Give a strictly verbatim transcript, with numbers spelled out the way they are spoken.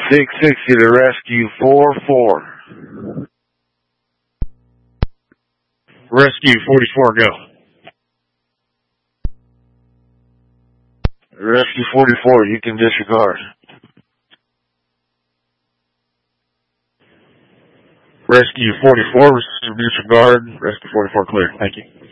six sixty to rescue four four. Rescue forty-four, go. Rescue forty-four, you can disregard. Rescue forty-four, receive disregard. Rescue forty-four, clear. Thank you.